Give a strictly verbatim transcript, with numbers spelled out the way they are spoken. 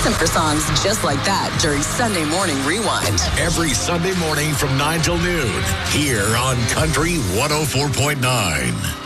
Listen for songs just like that during Sunday Morning Rewind. Every Sunday morning from nine till noon, here on Country one oh four point nine.